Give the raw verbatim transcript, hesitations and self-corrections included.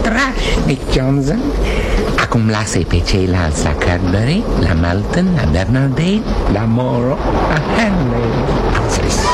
strașnic, Johnson. Acum lasă-i pe ceilalți la Cadbury, la Malton, la Bernardine, la Morrow, la Henley. Am înțeles.